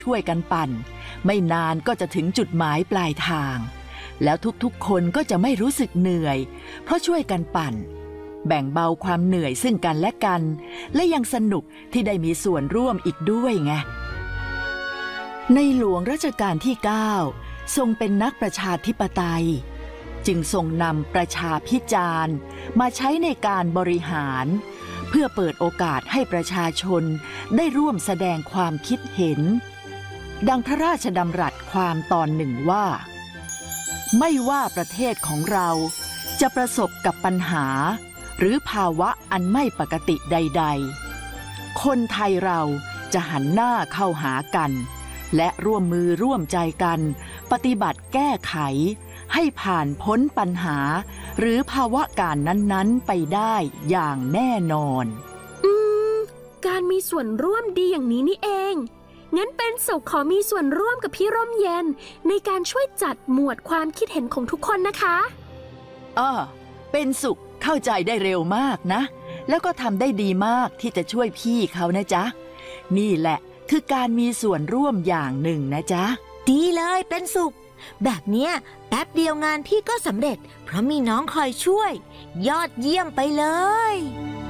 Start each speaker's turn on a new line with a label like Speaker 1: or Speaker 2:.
Speaker 1: ช่วยกันปั่นไม่นานก็จะถึงจุดหมายปลายทางแล้วทุกๆคนก็จะไม่รู้สึกเหนื่อยเพราะช่วยกันปั่นแบ่งเบาความเหนื่อยซึ่งกันและกันและยังสนุกที่ได้มีส่วนร่วมอีกด้วยไงในหลวงรัชกาลที่ 9ทรงเป็นนักประชาธิปไตยจึงทรงนำประชาพิจารณ์มาใช้ในการบริหารเพื่อเปิดโอกาสให้ประชาชนได้ร่วมแสดงความคิดเห็นดังพระราชดำรัสความตอนหนึ่งว่าไม่ว่าประเทศของเราจะประสบกับปัญหาหรือภาวะอันไม่ปกติใดๆคนไทยเราจะหันหน้าเข้าหากันและร่วมมือร่วมใจกันปฏิบัติแก้ไขให้ผ่านพ้นปัญหาหรือภาวะการนั้นๆไปได้อย่างแน่นอน
Speaker 2: การมีส่วนร่วมดีอย่างนี้นี่เองงั้นเป็นสุขขอมีส่วนร่วมกับพี่ร่มเย็นในการช่วยจัดหมวดความคิดเห็นของทุกคนนะคะ
Speaker 1: เป็นสุขเข้าใจได้เร็วมากนะแล้วก็ทำได้ดีมากที่จะช่วยพี่เขานะจ๊ะนี่แหละคือการมีส่วนร่วมอย่างหนึ่งนะจ๊ะ
Speaker 3: ดีเลยเป็นสุขแบบเนี้ยแป๊บเดียวงานพี่ก็สำเร็จเพราะมีน้องคอยช่วยยอดเยี่ยมไปเลย